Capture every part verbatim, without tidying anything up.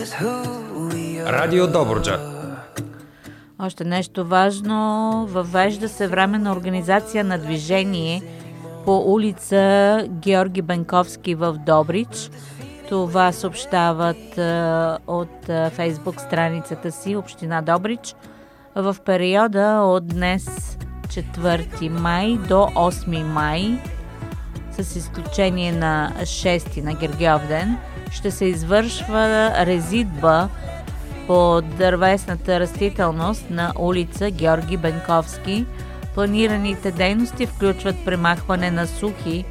Радио Добруджа. Още нещо важно. Въвежда се временна организация на движение по улица Георги Бенковски в Добрич. Това съобщават а, от а, фейсбук страницата си Община Добрич. В периода от днес четвърти май до осми май, с изключение на шести на Гергьовден, ще се извършва резидба по дървесната растителност на улица Георги Бенковски. Планираните дейности включват премахване на сухи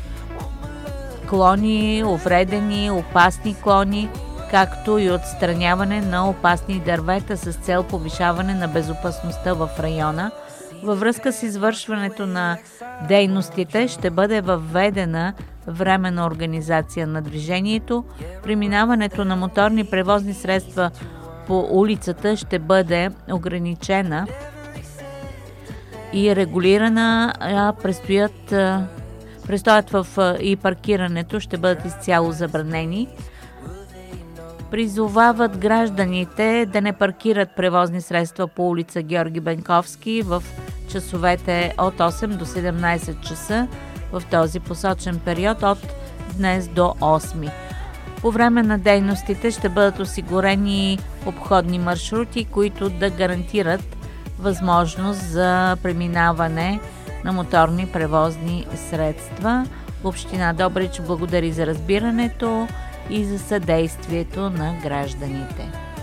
клони, увредени, опасни клони, както и отстраняване на опасни дървета с цел повишаване на безопасността в района. Във връзка с извършването на дейностите ще бъде въведена временна организация на движението. Преминаването на моторни превозни средства по улицата ще бъде ограничена и регулирана, а предстоят, предстоят в и паркирането ще бъдат изцяло забранени. Призовават гражданите да не паркират превозни средства по улица Георги Бенковски в часовете от осем до седемнайсет часа в този посочен период от днес до осми. По време на дейностите ще бъдат осигурени обходни маршрути, които да гарантират възможност за преминаване на моторни превозни средства. Община Добрич благодари за разбирането и за съдействието на гражданите.